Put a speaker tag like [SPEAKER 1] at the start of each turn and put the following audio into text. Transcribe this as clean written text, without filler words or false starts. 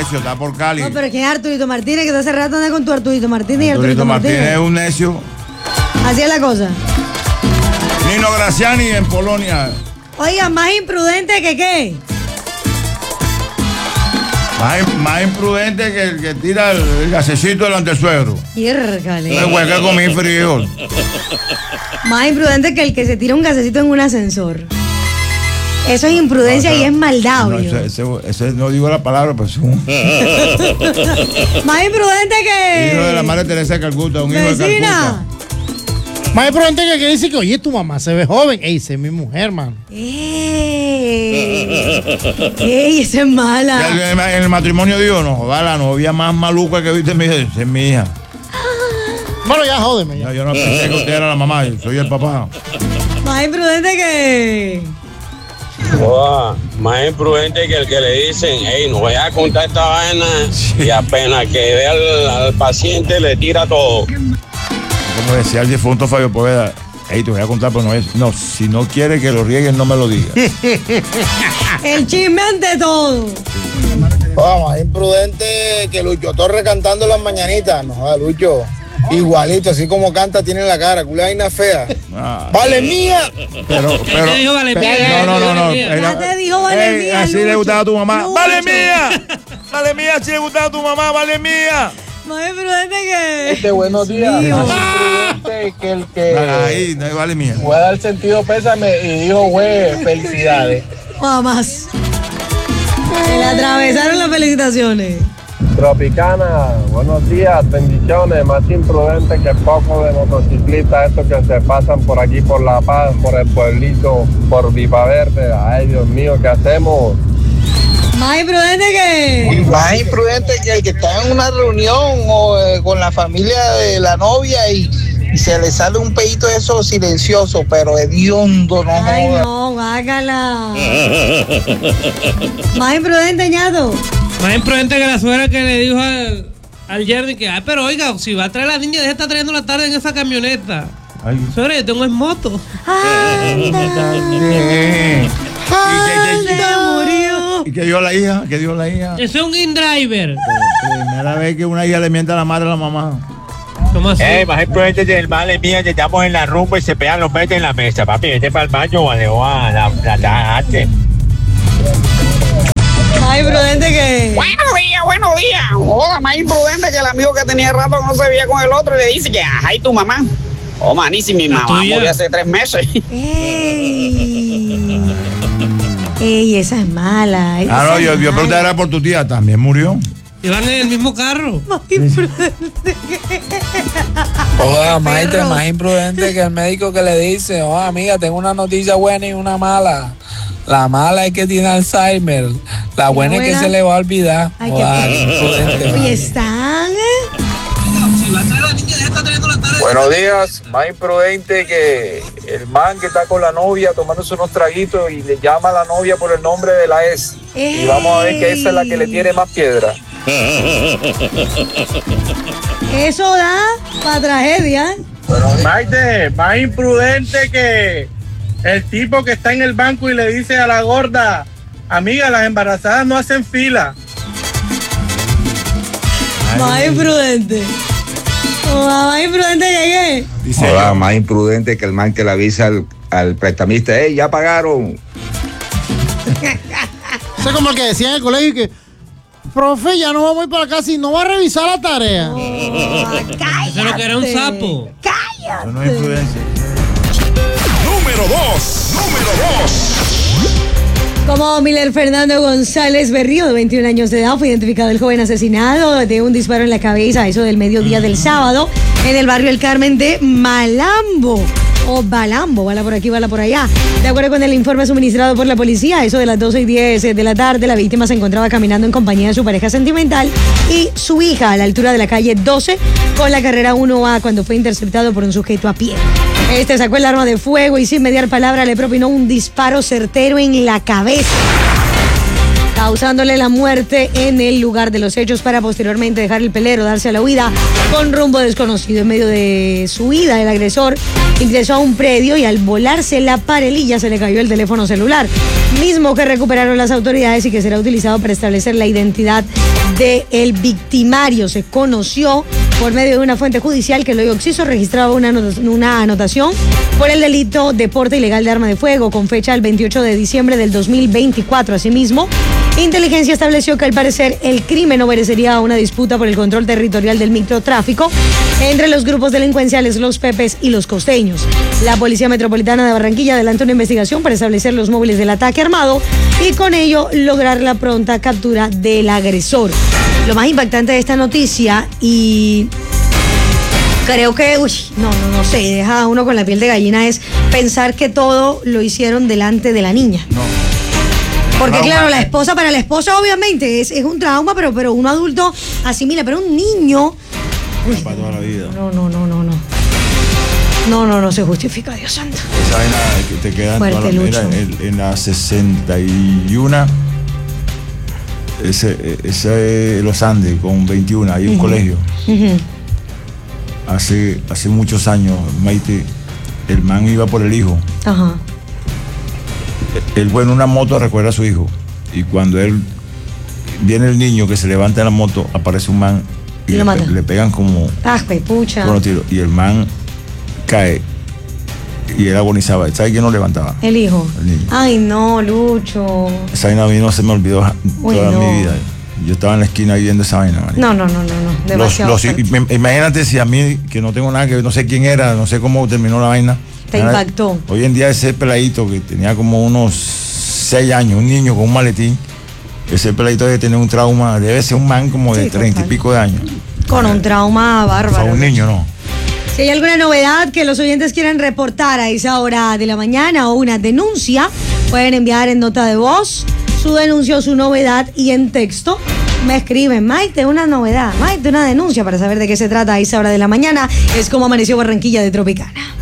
[SPEAKER 1] necio, está por Cali.
[SPEAKER 2] No, pero ¿quién es Arturito Martínez? Que hace rato anda con tu Arturito Martínez y
[SPEAKER 1] Arturito Martínez es un necio.
[SPEAKER 2] Así es la cosa.
[SPEAKER 1] Nino Graciani en Polonia.
[SPEAKER 2] Oiga, más imprudente que qué.
[SPEAKER 1] Más imprudente que el que tira el gasecito delante del suegro.
[SPEAKER 2] Hiércale.
[SPEAKER 1] Güey, que comí frijol.
[SPEAKER 2] Más imprudente que el que se tira un gasecito en un ascensor. Eso es imprudencia y es maldad,
[SPEAKER 1] no, ese no digo la palabra, pues.
[SPEAKER 2] Más imprudente que.
[SPEAKER 1] Hijo de la madre Teresa de Calcuta, un hijo de Calcuta.
[SPEAKER 3] Más imprudente que dice que, oye, tu mamá se ve joven. Ey, esa es mi mujer, man.
[SPEAKER 2] Ey, esa es mala.
[SPEAKER 1] En el matrimonio digo, no, joder, la novia más maluca que viste es mi hija.
[SPEAKER 3] Bueno, ya jódeme.
[SPEAKER 1] Ya. Yo no pensé que usted era la mamá, yo soy el papá.
[SPEAKER 2] Más imprudente que.
[SPEAKER 4] Más imprudente que el que le dicen, hey, no voy a contar esta vaina, y apenas que ve al paciente le tira todo.
[SPEAKER 1] Como decía el difunto Fabio Poveda, hey, te voy a contar, pero no es. No, si no quiere que lo rieguen, no me lo diga.
[SPEAKER 2] El chisme ante todo.
[SPEAKER 5] Más imprudente que Lucho Torres cantando las mañanitas. No, Lucho. Igualito, así como canta, tiene la cara, culo vaina fea. ¡Vale mía!
[SPEAKER 1] Pero.
[SPEAKER 6] te dijo vale mía?
[SPEAKER 1] No.
[SPEAKER 2] Ya te dijo vale mía.
[SPEAKER 1] Así
[SPEAKER 2] Lucho.
[SPEAKER 1] le gustaba a tu mamá.
[SPEAKER 2] Lucho.
[SPEAKER 1] ¡Vale mía! ¡Vale mía! Así le gustaba a tu mamá. ¡Vale mía!
[SPEAKER 2] Más imprudente que.
[SPEAKER 5] Buenos días. Más imprudente que el que
[SPEAKER 1] Ahí, no vale mía.
[SPEAKER 5] fue a dar sentido pésame y dijo, güey, felicidades.
[SPEAKER 2] Más. Se le atravesaron las felicitaciones.
[SPEAKER 5] Tropicana, buenos días, bendiciones. Más imprudente que poco de motociclistas, estos que se pasan por aquí, por La Paz, por el pueblito, por Vipa Verde. Ay, Dios mío, ¿qué hacemos?
[SPEAKER 2] Más imprudente que.
[SPEAKER 5] Más imprudente que el que está en una reunión o con la familia de la novia y se le sale un pedito de eso silencioso, pero hediondo, no
[SPEAKER 2] Ay,
[SPEAKER 5] joda.
[SPEAKER 2] no, guácala. Más imprudente, ñato.
[SPEAKER 6] Más imprudente que la suegra que le dijo al Jerry que, pero oiga, si va a traer a la niña, deja de estar trayendo la tarde en esa camioneta.
[SPEAKER 1] Ay.
[SPEAKER 6] Suegra, yo tengo en moto.
[SPEAKER 2] Murió.
[SPEAKER 1] ¿Y qué dio la hija? ¿Qué dio la hija?
[SPEAKER 6] Eso es un in-driver.
[SPEAKER 1] Primera vez que una hija le miente a la madre a la mamá.
[SPEAKER 6] ¿Cómo así?
[SPEAKER 7] Más imprudente del vale mía, que estamos en la rumba y se pegan los metes en la mesa. Papi, vete para el baño, vale, la
[SPEAKER 2] Más imprudente que.
[SPEAKER 8] Buenos días. Joda, más imprudente que el amigo que tenía rato que no se veía con el otro y le dice que, ajá, ¿y tu mamá? Oh, maní, mi mamá murió hace 3 meses.
[SPEAKER 2] Ey, esa es mala.
[SPEAKER 1] Ah, no, yo pregunté por tu tía, también murió.
[SPEAKER 6] Iban en el mismo carro.
[SPEAKER 2] Más imprudente
[SPEAKER 9] Oiga, maestre, más imprudente que el médico que le dice, amiga, tengo una noticia buena y una mala. La mala es que tiene Alzheimer. La buena es que se le va a olvidar.
[SPEAKER 2] Ay,
[SPEAKER 9] imprudente.
[SPEAKER 2] Oye, están,
[SPEAKER 5] Buenos días, más imprudente que el man que está con la novia tomándose unos traguitos y le llama a la novia por el nombre de la ex. Y vamos a ver que esa es la que le tiene más piedra.
[SPEAKER 2] Eso da para tragedia.
[SPEAKER 5] Maite, más imprudente que el tipo que está en el banco y le dice a la gorda, amiga, las embarazadas no hacen fila.
[SPEAKER 2] Más imprudente. Más imprudente que qué.
[SPEAKER 10] Hola, más imprudente que el man que le avisa al prestamista, ya pagaron.
[SPEAKER 3] Eso es como el que decía en el colegio que, profe, ya no vamos a ir para la casa y no va a revisar la tarea.
[SPEAKER 2] Cállate.
[SPEAKER 6] Eso es lo que era un sapo.
[SPEAKER 2] Cállate.
[SPEAKER 1] Eso no es imprudencia.
[SPEAKER 11] Número 2.
[SPEAKER 2] Como Miller Fernando González Berrío, de 21 años de edad, fue identificado el joven asesinado de un disparo en la cabeza a eso del mediodía del sábado en el barrio El Carmen de Malambo. O Balambo, bala por aquí, bala por allá. De acuerdo con el informe suministrado por la policía, eso de las 12:10 de la tarde, la víctima se encontraba caminando en compañía de su pareja sentimental y su hija a la altura de la calle 12 con la carrera 1A cuando fue interceptado por un sujeto a pie. Este sacó el arma de fuego y sin mediar palabra le propinó un disparo certero en la cabeza. causándole la muerte en el lugar de los hechos para posteriormente dejar el pelero, darse a la huida con rumbo desconocido. En medio de su huida, el agresor ingresó a un predio y al volarse la parelilla se le cayó el teléfono celular, mismo que recuperaron las autoridades y que será utilizado para establecer la identidad del victimario. Se conoció por medio de una fuente judicial que el hoy occiso registraba una anotación por el delito de porte ilegal de arma de fuego con fecha el 28 de diciembre del 2024. Asimismo, inteligencia estableció que al parecer el crimen obedecería a una disputa por el control territorial del microtráfico entre los grupos delincuenciales Los Pepes y Los Costeños. La Policía Metropolitana de Barranquilla adelantó una investigación para establecer los móviles del ataque armado y con ello lograr la pronta captura del agresor. Lo más impactante de esta noticia, y creo que, no sé, deja a uno con la piel de gallina, es pensar que todo lo hicieron delante de la niña. No. Porque claro, para la esposa obviamente es un trauma, pero un adulto asimila, pero un niño...
[SPEAKER 1] Para toda la vida.
[SPEAKER 2] No se justifica, Dios santo.
[SPEAKER 1] Esa vaina que te quedan
[SPEAKER 2] fuerte,
[SPEAKER 1] mira, en la 61, ese Los Andes con 21, hay un colegio. Hace muchos años, Maite, el man iba por el hijo.
[SPEAKER 2] Ajá.
[SPEAKER 1] Él fue en una moto a recoger a su hijo. Y cuando él viene el niño que se levanta en la moto, aparece un man y le pegan como
[SPEAKER 2] pucha.
[SPEAKER 1] Con los tiros. Y el man cae y él agonizaba. ¿Sabe quién lo levantaba?
[SPEAKER 2] El hijo.
[SPEAKER 1] El niño.
[SPEAKER 2] Ay, no, Lucho.
[SPEAKER 1] Esa vaina a mí no se me olvidó toda mi vida. Yo estaba en la esquina viendo esa vaina, María.
[SPEAKER 2] No. Demasiado.
[SPEAKER 1] Imagínate si a mí, que no tengo nada que ver, no sé quién era, no sé cómo terminó la vaina.
[SPEAKER 2] Te impactó.
[SPEAKER 1] Hoy en día ese peladito que tenía como unos 6 años, un niño con un maletín, ese peladito debe tener un trauma, debe ser un man como de 30 y pico de años.
[SPEAKER 2] Con un trauma bárbaro.
[SPEAKER 1] O sea, un niño, ¿no?
[SPEAKER 2] Si hay alguna novedad que los oyentes quieran reportar a esa hora de la mañana o una denuncia, pueden enviar en nota de voz su denuncia o su novedad y en texto me escriben: Maite, una novedad, Maite, una denuncia, para saber de qué se trata a esa hora de la mañana. Es como amaneció Barranquilla de Tropicana.